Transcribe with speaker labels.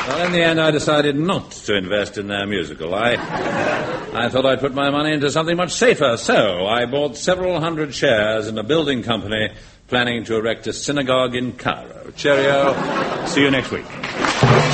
Speaker 1: Well, in the end, I decided not to invest in their musical. I thought I'd put my money into something much safer, so I bought several hundred shares in a building company planning to erect a synagogue in Cairo. Cheerio. See you next week.